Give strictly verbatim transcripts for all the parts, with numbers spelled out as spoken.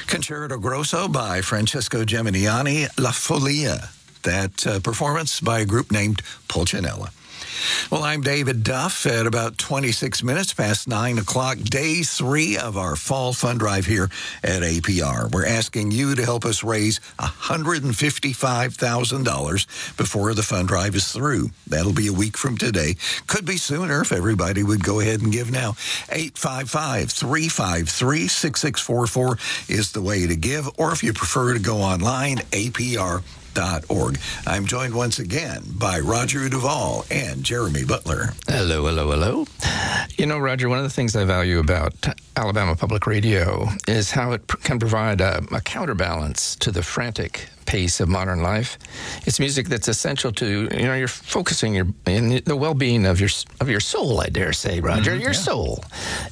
Concerto Grosso by Francesco Geminiani, La Follia. That uh, performance by a group named Pulcinella. Well, I'm David Duff at about twenty-six minutes past nine o'clock, day three of our fall fund drive here at A P R. We're asking you to help us raise one hundred fifty-five thousand dollars before the fund drive is through. That'll be a week from today. Could be sooner if everybody would go ahead and give now. eight five five, three five three, six six four four is the way to give, or if you prefer to go online, A P R dot org. I'm joined once again by Roger Duvall and Jeremy Butler. Hello, hello, hello. You know, Roger, one of the things I value about Alabama Public Radio is how it pr- can provide a, a counterbalance to the frantic pace of modern life. It's music that's essential to, you know, you're focusing your in the well-being of your of your soul, I dare say, Roger, mm-hmm, your yeah. soul.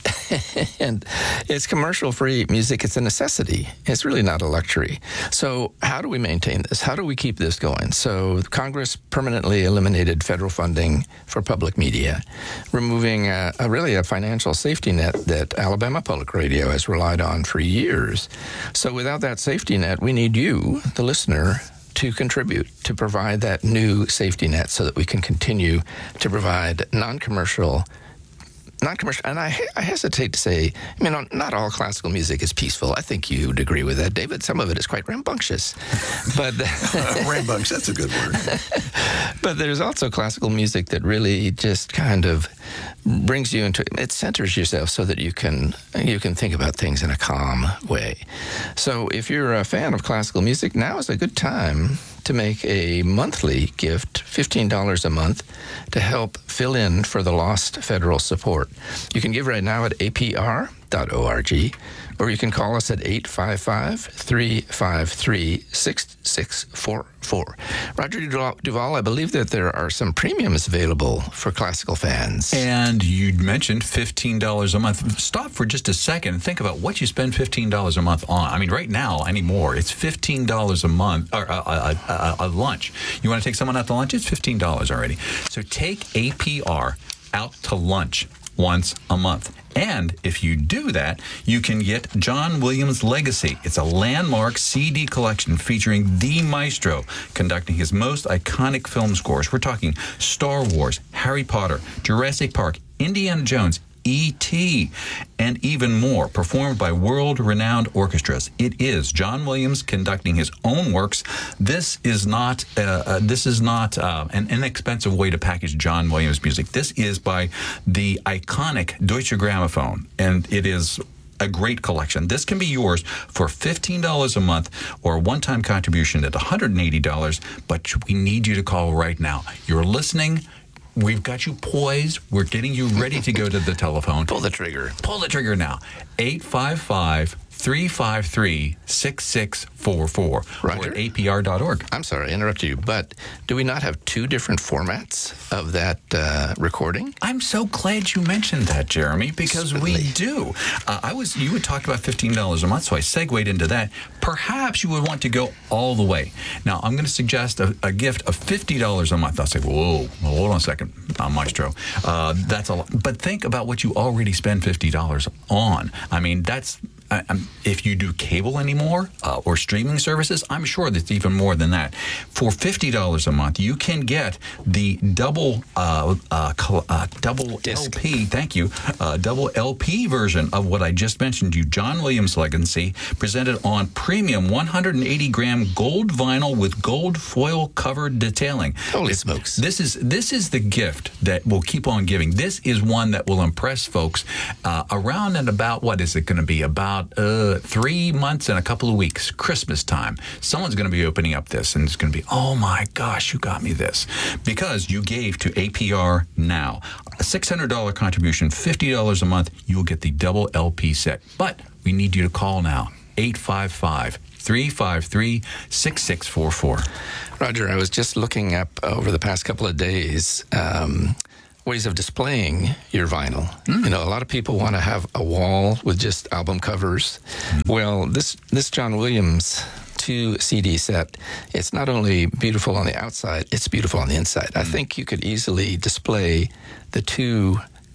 And it's commercial-free music. It's a necessity. It's really not a luxury. So how do we maintain this? How do we keep this going? So Congress permanently eliminated federal funding for public media, removing a, a really a financial safety net that Alabama Public Radio has relied on for years. So without that safety net, we need you, the listener, to contribute, to provide that new safety net so that we can continue to provide non-commercial Non-commercial, and I, I hesitate to say, I mean, not all classical music is peaceful. I think you'd agree with that, David. Some of it is quite rambunctious. But uh, rambunctious, that's a good word. But there's also classical music that really just kind of brings you into, it centers yourself so that you can you can think about things in a calm way. So if you're a fan of classical music, now is a good time to make a monthly gift, fifteen dollars a month, to help fill in for the lost federal support. You can give right now at A P R dot org, or you can call us at eight five five, three five three, six six four four. Roger Duvall, I believe that there are some premiums available for classical fans. And you mentioned fifteen dollars a month. Stop for just a second and think about what you spend fifteen dollars a month on. I mean, right now, anymore, it's fifteen dollars a month, or a, a, a, a lunch. You want to take someone out to lunch? It's fifteen dollars already. So take A P R out to lunch once a month. And if you do that, you can get John Williams' Legacy. It's a landmark C D collection featuring the maestro conducting his most iconic film scores. We're talking Star Wars, Harry Potter, Jurassic Park, Indiana Jones, E T, and even more, performed by world-renowned orchestras. It is John Williams conducting his own works. This is not uh, uh, this is not uh, an inexpensive way to package John Williams music. This is by the iconic Deutsche Grammophon, and it is a great collection. This can be yours for fifteen dollars a month or a one-time contribution at one hundred eighty dollars, but we need you to call right now. You're listening. We've got you poised. We're getting you ready to go to the telephone. Pull the trigger. Pull the trigger now. eight five five, three five three, six six four four. Roger. Or at A P R dot org. I'm sorry, I interrupted you, but do we not have two different formats of that uh, recording? I'm so glad you mentioned that, Jeremy, because Certainly. we do. Uh, I was you had talked about fifteen dollars a month, so I segued into that. Perhaps you would want to go all the way. Now, I'm going to suggest a, a gift of fifty dollars a month. I'll say, whoa, well, hold on a second, uh, Maestro. Uh, that's a lot. But think about what you already spend fifty dollars on. I mean, that's... Um, if you do cable anymore uh, or streaming services, I'm sure that's even more than that. For fifty dollars a month, you can get the double uh, uh, uh, double Disc. L P, thank you, uh, double L P version of what I just mentioned to you, John Williams' Legacy, presented on premium one hundred eighty gram gold vinyl with gold foil covered detailing. Holy smokes. This is, this is the gift that will keep on giving. This is one that will impress folks uh, around and about, what is it going to be, about Uh, three months and a couple of weeks, Christmas time. Someone's going to be opening up this, and it's going to be, oh my gosh, you got me this. Because you gave to A P R now. A six hundred dollars contribution, fifty dollars a month, you will get the double L P set. But we need you to call now, eight five five, three five three, six six four four. Roger, I was just looking up over the past couple of days um, ways of displaying your vinyl. Mm. You know, a lot of people want to have a wall with just album covers. Mm. Well, this this John Williams two C D set, it's not only beautiful on the outside, it's beautiful on the inside. Mm. I think you could easily display the two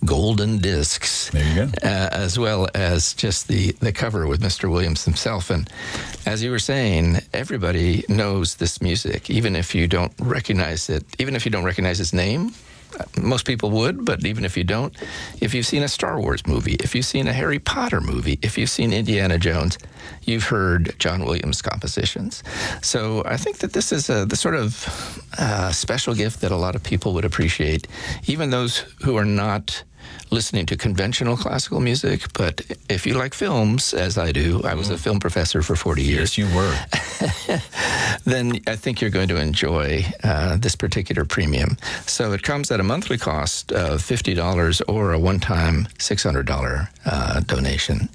golden discs. There you go. Uh, as well as just the, the cover with Mister Williams himself. And as you were saying, everybody knows this music, even if you don't recognize it, even if you don't recognize his name. Most people would, but even if you don't, if you've seen a Star Wars movie, if you've seen a Harry Potter movie, if you've seen Indiana Jones, you've heard John Williams' compositions. So I think that this is a, the sort of uh, special gift that a lot of people would appreciate, even those who are not listening to conventional classical music. But if you like films, as I do, I was a film professor for forty years. Yes, you were. Then I think you're going to enjoy uh, this particular premium. So it comes at a monthly cost of fifty dollars or a one-time six hundred dollars uh, donation.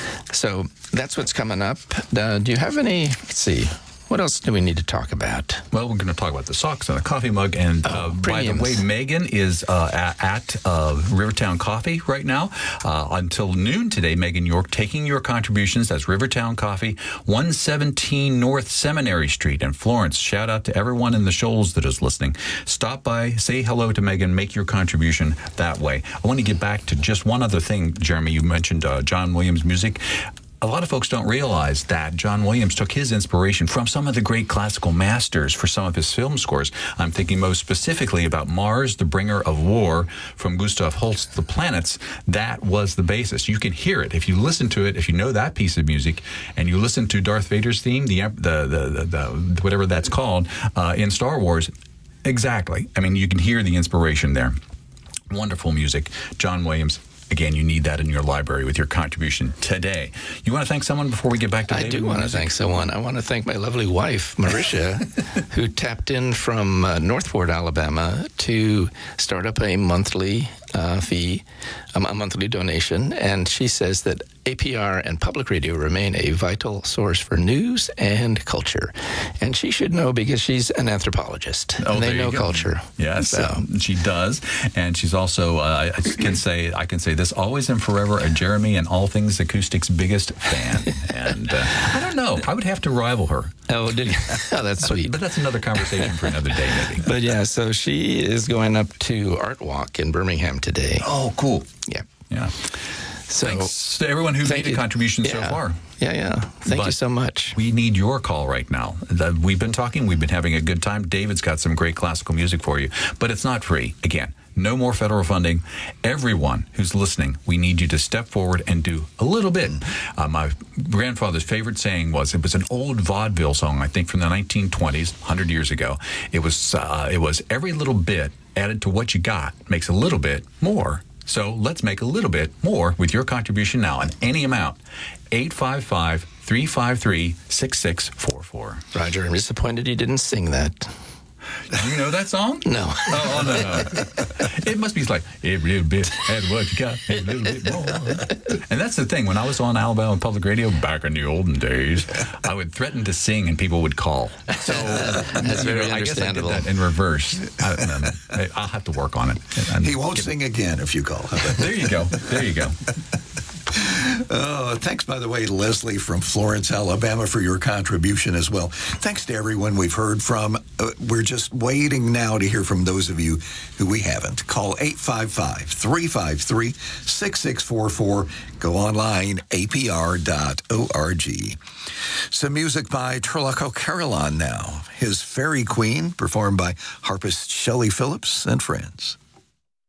So that's what's coming up. Uh, do you have any, let's see, what else do we need to talk about? Well, we're going to talk about the socks and the coffee mug. And uh, Oh, by the premiums. way, Megan is uh, at, at uh, Rivertown Coffee right now. Uh, until noon today, Megan York taking your contributions. That's Rivertown Coffee, one seventeen North Seminary Street in Florence. Shout out to everyone in the Shoals that is listening. Stop by, say hello to Megan, make your contribution that way. I want to get back to just one other thing, Jeremy. You mentioned uh, John Williams music. A lot of folks don't realize that John Williams took his inspiration from some of the great classical masters for some of his film scores. I'm thinking most specifically about Mars, the Bringer of War from Gustav Holst's The Planets. That was the basis. You can hear it. If you listen to it, if you know that piece of music, and you listen to Darth Vader's theme, the the the, the, the whatever that's called, uh, in Star Wars, exactly. I mean, you can hear the inspiration there. Wonderful music. John Williams. Again, you need that in your library with your contribution today. You want to thank someone before we get back to I David do want to music? thank someone. I want to thank my lovely wife, Marisha, who tapped in from uh, Northport, Alabama, to start up a monthly uh, fee, um, a monthly donation. And she says that A P R and public radio remain a vital source for news and culture. And she should know because she's an anthropologist. Oh, and they there you know go. culture. Yes, So, uh, she does, and she's also. Uh, I can say I can say this always and forever a Jeremy and all things acoustics biggest fan. And uh, I don't know, I would have to rival her, oh, did oh, that's sweet. but that's another conversation for another day, maybe. But yeah, so she is going up to Art Walk in Birmingham today. Oh, cool. Yeah. Yeah. So Thanks to everyone who thank made a you. contribution so Yeah. far. Yeah, yeah. Thank you But so much. We need your call right now. The- We've been talking. We've been having a good time. David's got some great classical music for you, but it's not free. Again, no more federal funding. Everyone who's listening, we need you to step forward and do a little bit. Uh, my grandfather's favorite saying was, it was an old vaudeville song, I think from the nineteen twenties, one hundred years ago. It was, uh, it was every little bit added to what you got makes a little bit more. So let's make a little bit more with your contribution now in any amount. eight five five, three five three, six six four four. Roger, I'm disappointed you didn't sing that. Do you know that song? No. Oh, no, no. It must be like, every little bit, add what you got, every little bit more. And that's the thing. When I was on Alabama Public Radio back in the olden days, I would threaten to sing and people would call. So That's you very know, I guess I did understandable. that in reverse. I, I, I'll have to work on it. And He won't get- sing again if you call. How about that? There you go. There you go. Oh, thanks, by the way, Leslie from Florence, Alabama, for your contribution as well. Thanks to everyone we've heard from. Uh, we're just waiting now to hear from those of you who we haven't. Call eight five five, three five three, six six four four. Go online, A P R dot org. Some music by Turlock O'Carolan now. His Fairy Queen, performed by harpist Shelley Phillips and friends.